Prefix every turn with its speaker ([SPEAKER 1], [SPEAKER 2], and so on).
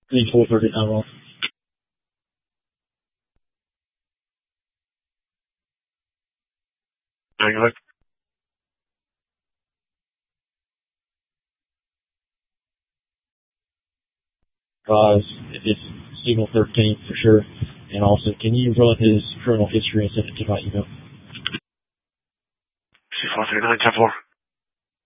[SPEAKER 1] 4:30 now on.
[SPEAKER 2] Anyway.
[SPEAKER 1] It's Signal 13 for sure. And also, can you run his criminal history and send it to my email?
[SPEAKER 2] C439, 10-4.